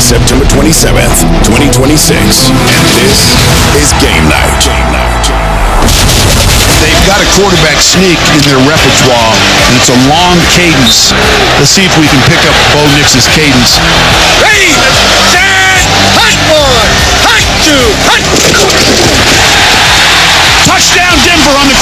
September 27th, 2026. And this is Game Night. They've got a quarterback sneak in their repertoire, and it's a long cadence. Let's see if we can pick up Bo Nix's cadence. Ready, set!